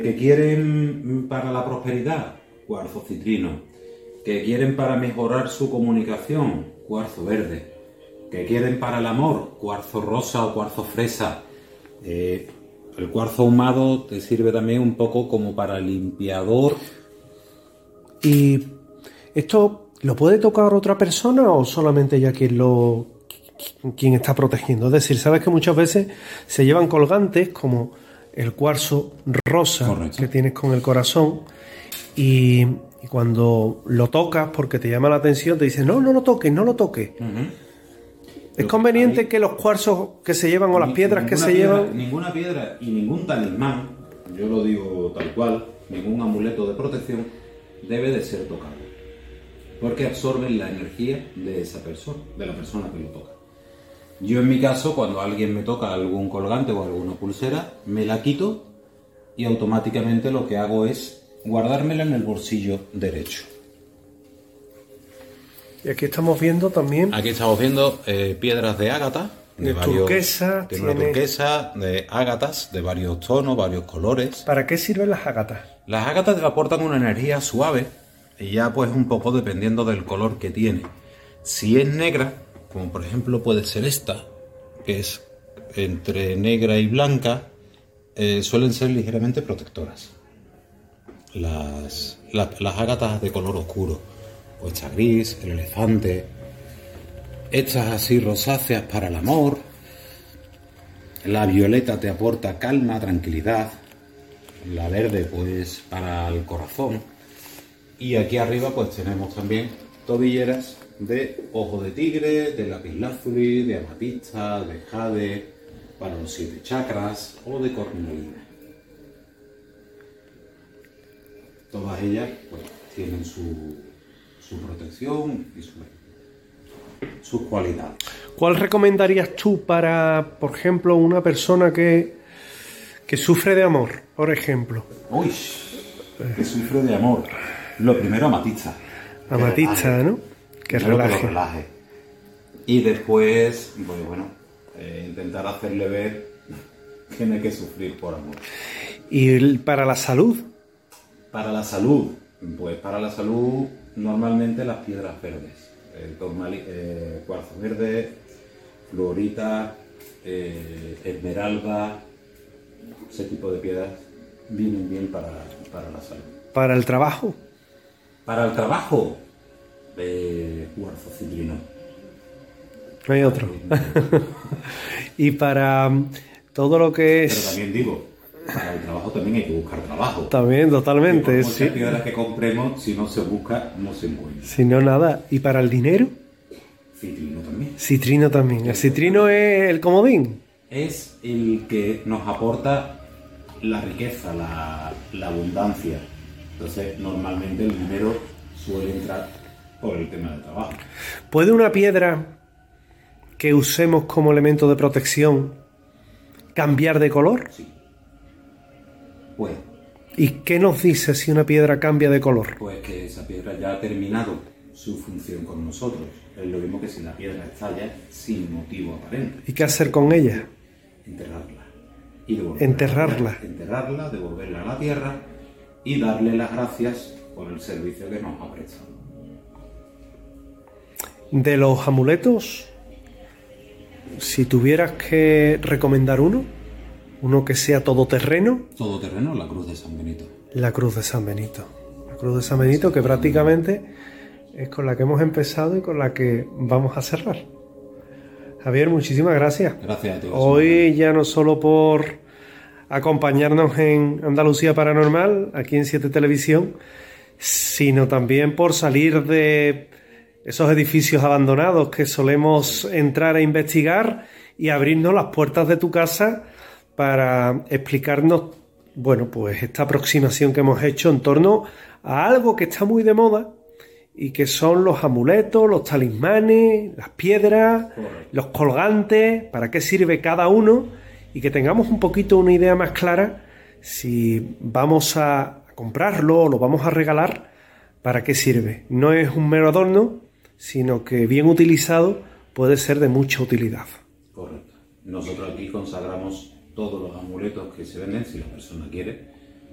Que quieren para la prosperidad, cuarzo citrino. Que quieren para mejorar su comunicación, cuarzo verde. Que quieren para el amor, cuarzo rosa o cuarzo fresa. El cuarzo ahumado te sirve también un poco como para limpiador. ¿Y esto lo puede tocar otra persona o solamente ya quien está protegiendo? Es decir, sabes que muchas veces se llevan colgantes como el cuarzo rosa. Correcto. Que tienes con el corazón y cuando lo tocas porque te llama la atención te dicen no lo toques. ¿Es conveniente que los cuarzos que se llevan o las piedras que se llevan? Ninguna piedra y ningún talismán, yo lo digo tal cual, ningún amuleto de protección debe de ser tocado, porque absorben la energía de esa persona, de la persona que lo toca. Yo en mi caso, cuando alguien me toca algún colgante o alguna pulsera, me la quito y automáticamente lo que hago es guardármela en el bolsillo derecho. Y aquí estamos viendo también... Aquí estamos viendo piedras de ágata. De turquesa. Tiene una turquesa, de ágatas, de varios tonos, varios colores. ¿Para qué sirven las ágatas? Las ágatas te aportan una energía suave y ya pues un poco dependiendo del color que tiene. Si es negra, como por ejemplo puede ser esta, que es entre negra y blanca, suelen ser ligeramente protectoras. Las ágatas de color oscuro, o esta gris, el elefante, estas así rosáceas para el amor, la violeta te aporta calma, tranquilidad, la verde pues para el corazón, y aquí arriba pues tenemos también tobilleras de ojo de tigre, de lapislázuli, de amatista, de jade, para los 7 chakras o de cornalina. Todas ellas pues tienen su protección y sus cualidades. ¿Cuál recomendarías tú para, por ejemplo, una persona que sufre de amor, por ejemplo? Uy, que sufre de amor. Lo primero, amatista. Amatista, ¿no? Que relaje. Y después, pues bueno, intentar hacerle ver que no hay que sufrir por amor. ¿Y para la salud? Para la salud, pues para la salud normalmente las piedras verdes. Cuarzo verde, fluorita, esmeralda, ese tipo de piedras vienen bien para la salud. ¿Para el trabajo? Para el trabajo, cuarzo citrino. No hay otro. Y para todo lo que es... Pero también digo, para el trabajo también hay que buscar trabajo. También, totalmente. Y por muchas piedras que compremos, si no se busca, no se encuentra. Si no, nada. ¿Y para el dinero? Citrino también. Citrino también. ¿El citrino es el comodín? Es el que nos aporta la riqueza, la abundancia. Entonces, normalmente el dinero suele entrar por el tema del trabajo. ¿Puede una piedra que usemos como elemento de protección cambiar de color? Sí. Puede. ¿Y qué nos dice si una piedra cambia de color? Pues que esa piedra ya ha terminado su función con nosotros. Es lo mismo que si la piedra estalla sin motivo aparente. ¿Y qué hacer con ella? Enterrarla. Y enterrarla, devolverla a la tierra y darle las gracias por el servicio que nos ha prestado. De los amuletos, si tuvieras que recomendar uno que sea todoterreno. Todoterreno, la cruz de San Benito. La cruz de San Benito. La cruz de San Benito, que prácticamente es con la que hemos empezado y con la que vamos a cerrar. Javier, muchísimas gracias. Gracias a ti. Hoy ya no solo por acompañarnos en Andalucía Paranormal, aquí en 7 Televisión, sino también por salir de esos edificios abandonados que solemos entrar a investigar y abrirnos las puertas de tu casa para explicarnos, bueno, pues esta aproximación que hemos hecho en torno a algo que está muy de moda y que son los amuletos, los talismanes, las piedras, los colgantes, para qué sirve cada uno y que tengamos un poquito una idea más clara si vamos a comprarlo o lo vamos a regalar, para qué sirve. No es un mero adorno, sino que bien utilizado puede ser de mucha utilidad. Correcto. Nosotros aquí consagramos todos los amuletos que se venden, si la persona quiere,